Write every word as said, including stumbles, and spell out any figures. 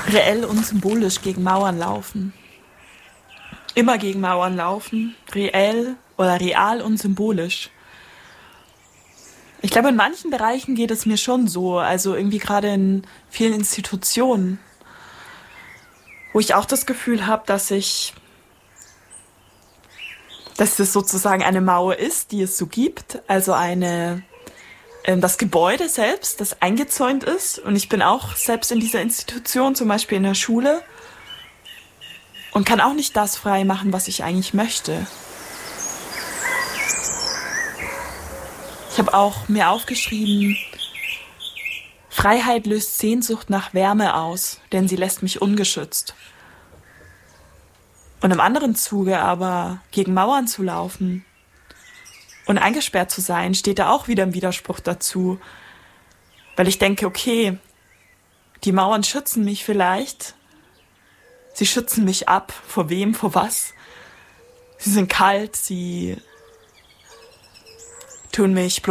reell und symbolisch gegen Mauern laufen. Immer gegen Mauern laufen, reell oder real und symbolisch. Ich glaube, in manchen Bereichen geht es mir schon so, also irgendwie gerade in vielen Institutionen, wo ich auch das Gefühl habe, dass ich, dass das sozusagen eine Mauer ist, die es so gibt, also eine, ähm, das Gebäude selbst, das eingezäunt ist, und ich bin auch selbst in dieser Institution, zum Beispiel in der Schule, und kann auch nicht das frei machen, was ich eigentlich möchte. Ich habe auch mir aufgeschrieben, Freiheit löst Sehnsucht nach Wärme aus, denn sie lässt mich ungeschützt. Und im anderen Zuge aber gegen Mauern zu laufen und eingesperrt zu sein, steht da auch wieder im Widerspruch dazu. Weil ich denke, okay, die Mauern schützen mich vielleicht. Sie schützen mich ab. Vor wem, vor was? Sie sind kalt, sie tun mich